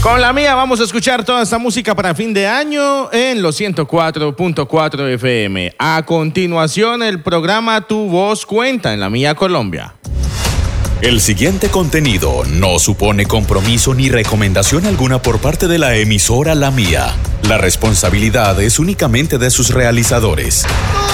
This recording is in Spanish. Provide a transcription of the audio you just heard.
Con la mía vamos a escuchar toda esta música para fin de año en los 104.4 FM. A continuación, el programa Tu Voz Cuenta en La Mía Colombia. El siguiente contenido no supone compromiso ni recomendación alguna por parte de la emisora La Mía. La responsabilidad es únicamente de sus realizadores.